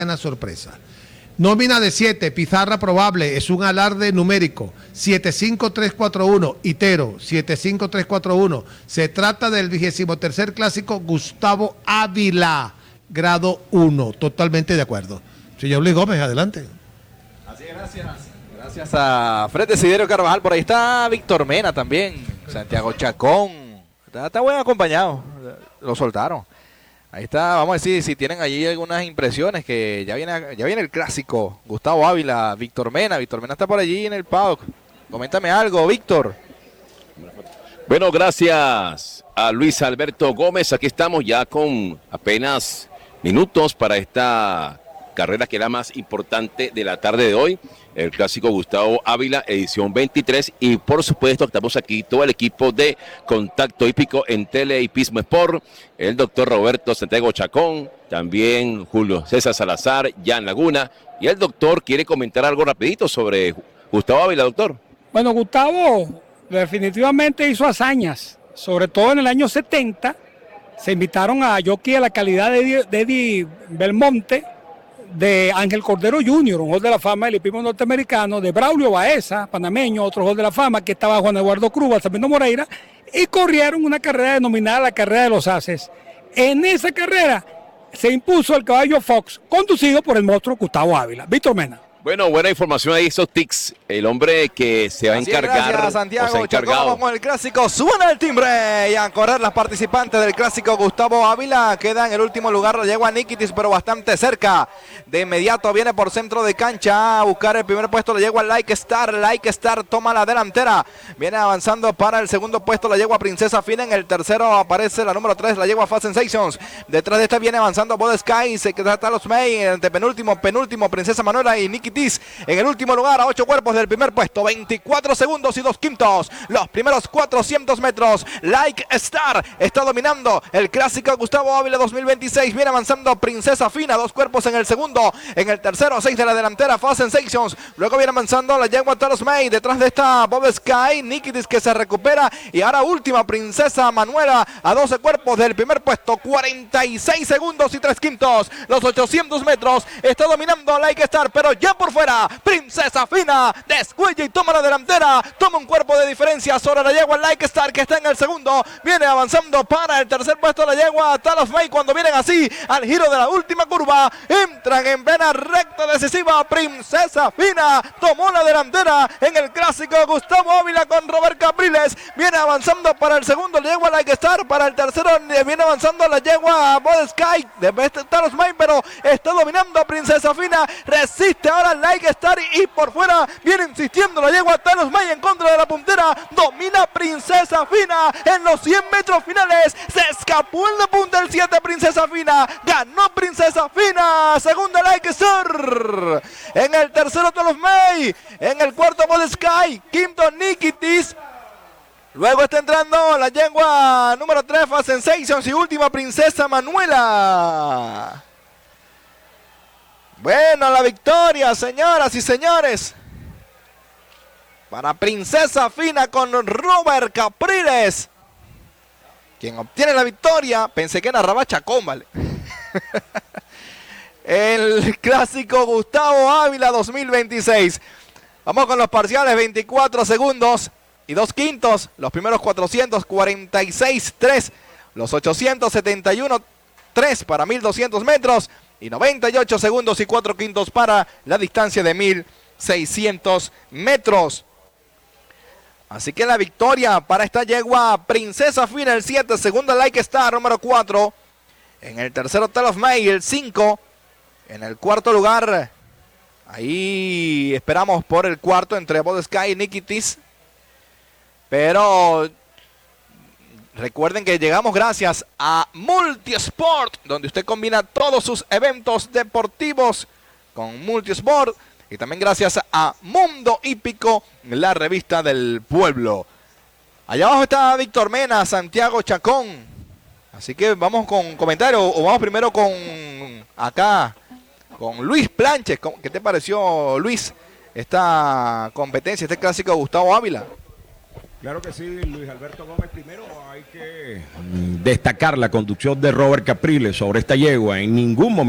una sorpresa. Nómina de 7, pizarra probable, es un alarde numérico, 75341, Itero, 75341. Se trata del 23º clásico Gustavo Ávila, grado 1, totalmente de acuerdo. Señor Luis Gómez, adelante. Así es, gracias. Gracias a Fred Desiderio Carvajal, por ahí está Víctor Mena también, Santiago Chacón, está buen acompañado, lo soltaron. Ahí está, vamos a decir si tienen allí algunas impresiones, que ya viene el clásico. Gustavo Ávila, Víctor Mena está por allí en el paddock. Coméntame algo, Víctor. Bueno, gracias a Luis Alberto Gómez. Aquí estamos ya con apenas minutos para esta carrera que es la más importante de la tarde de hoy. El clásico Gustavo Ávila, edición 23. Y por supuesto estamos aquí todo el equipo de Contacto Hípico en Tele Hipismo Sport. El doctor Roberto Santiago Chacón, también Julio César Salazar, Jan Laguna. Y el doctor quiere comentar algo rapidito sobre Gustavo Ávila, doctor. Bueno, Gustavo definitivamente hizo hazañas, sobre todo en el año 70. Se invitaron a jockey a la calidad de Eddie Belmonte, de Ángel Cordero Jr., un Hall de la Fama del hipismo norteamericano, de Braulio Baeza, panameño, otro Hall de la Fama, que estaba Juan Eduardo Cruz, Balsamino Moreira, y corrieron una carrera denominada la Carrera de los Haces. En esa carrera se impuso el caballo Fox, conducido por el monstruo Gustavo Ávila. Víctor Mena. Bueno, buena información ahí, esos tics. El hombre que se va a encargar. Gracias, Santiago Chacón. Vamos con el clásico. Suena el timbre y a correr las participantes del clásico. Gustavo Ávila queda en el último lugar. Lo llegó a Nikitis, pero bastante cerca. De inmediato viene por centro de cancha a buscar el primer puesto. Lo llegó a Like Star. Like Star toma la delantera. Viene avanzando para el segundo puesto. La llegó a Princesa Fina. En el tercero aparece la número 3. La llegó a Fast Sensations. Detrás de esta viene avanzando Bod Sky. Se queda Talos May. En el penúltimo Princesa Manuela y Nikitis en el último lugar a 8 cuerpos del primer puesto, 24 segundos y 2 quintos, los primeros 400 metros. Like Star está dominando el clásico Gustavo Ávila 2026, viene avanzando Princesa Fina, 2 cuerpos en el segundo, en el tercero 6 de la delantera Fast Sensations, luego viene avanzando la yegua Talos May, detrás de esta Bob Sky, Nikitis que se recupera y ahora última Princesa Manuela a 12 cuerpos del primer puesto, 46 segundos y 3 quintos, los 800 metros, está dominando Like Star, pero ya por fuera, Princesa Fina, descuella y toma la delantera, toma un cuerpo de diferencia sobre la yegua Like Star que está en el segundo, viene avanzando para el tercer puesto la yegua Talos May cuando vienen así al giro de la última curva, entran en vena recta decisiva, Princesa Fina tomó la delantera en el clásico Gustavo Ávila con Robert Capriles, viene avanzando para el segundo la yegua Like Star, para el tercero viene avanzando la yegua Bod Sky de Talos May, pero está dominando Princesa Fina, resiste ahora Like Star y por fuera viene insistiendo la yegua Talos May en contra de la puntera, domina Princesa Fina en los 100 metros finales, se escapó en la punta el 7 Princesa Fina, ganó Princesa Fina, segunda Like Star, en el tercero Talos May, en el cuarto Bod Sky, quinto Nikitis. Luego está entrando la yegua número 3 Fast Sensations y última Princesa Manuela. Bueno, la victoria, señoras y señores, para Princesa Fina con Robert Capriles, quien obtiene la victoria. Pensé que narraba Chacón, ¿vale? El clásico Gustavo Ávila 2026. Vamos con los parciales, 24 segundos y 2 quintos, los primeros 446.3, los 871.3 para 1200 metros. Y 98 segundos y 4 quintos para la distancia de 1600 metros. Así que la victoria para esta yegua Princesa Fina, el 7, segunda Like Star, número 4. En el tercero Talos May, el 5. En el cuarto lugar, ahí esperamos por el cuarto entre Bod Sky y Nikitis. Pero recuerden que llegamos gracias a Multisport, donde usted combina todos sus eventos deportivos con Multisport. Y también gracias a Mundo Hípico, la revista del pueblo. Allá abajo está Víctor Mena, Santiago Chacón. Así que vamos con comentarios, o vamos primero con acá, con Luis Planches. ¿Qué te pareció, Luis, esta competencia, este clásico de Gustavo Ávila? Claro que sí, Luis Alberto Gómez. Primero hay que destacar la conducción de Robert Capriles sobre esta yegua. En ningún momento